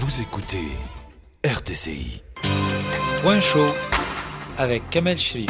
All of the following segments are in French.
Vous écoutez RTCI. Point chaud avec Kamel Chérif.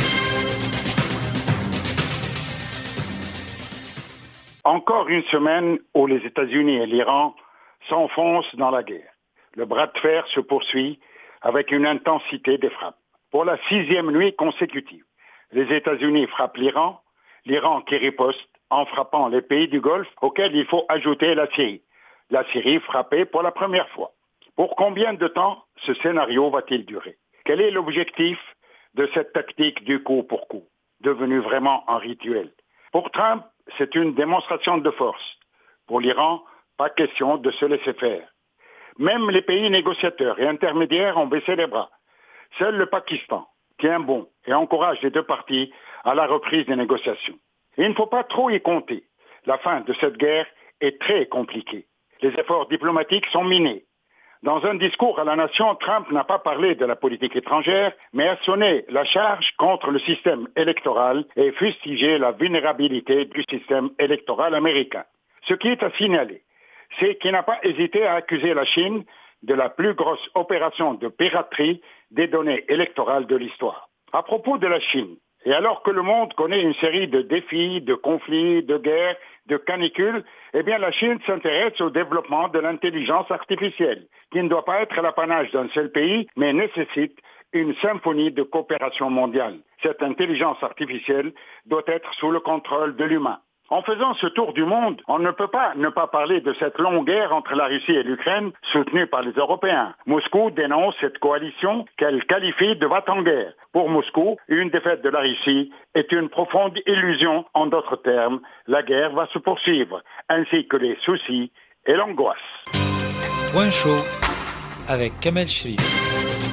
Encore une semaine où les États-Unis et l'Iran s'enfoncent dans la guerre. Le bras de fer se poursuit avec une intensité des frappes. Pour la 6e nuit consécutive, les États-Unis frappent l'Iran qui riposte en frappant les pays du Golfe auxquels il faut ajouter la Syrie. La Syrie frappée pour la première fois. Pour combien de temps ce scénario va-t-il durer? Quel est l'objectif de cette tactique du coup pour coup, devenue vraiment un rituel? Pour Trump, c'est une démonstration de force. Pour l'Iran, pas question de se laisser faire. Même les pays négociateurs et intermédiaires ont baissé les bras. Seul le Pakistan tient bon et encourage les deux parties à la reprise des négociations. Il ne faut pas trop y compter. La fin de cette guerre est très compliquée. Les efforts diplomatiques sont minés. Dans un discours à la nation, Trump n'a pas parlé de la politique étrangère, mais a sonné la charge contre le système électoral et fustigé la vulnérabilité du système électoral américain. Ce qui est à signaler, c'est qu'il n'a pas hésité à accuser la Chine de la plus grosse opération de piraterie des données électorales de l'histoire. À propos de la Chine, et alors que le monde connaît une série de défis, de conflits, de guerres, de canicules, eh bien la Chine s'intéresse au développement de l'intelligence artificielle, qui ne doit pas être l'apanage d'un seul pays, mais nécessite une symphonie de coopération mondiale. Cette intelligence artificielle doit être sous le contrôle de l'humain. En faisant ce tour du monde, on ne peut pas ne pas parler de cette longue guerre entre la Russie et l'Ukraine, soutenue par les Européens. Moscou dénonce cette coalition qu'elle qualifie de va-t-en-guerre. Pour Moscou, une défaite de la Russie est une profonde illusion. En d'autres termes, la guerre va se poursuivre, ainsi que les soucis et l'angoisse. Point chaud avec Kamel Chérif.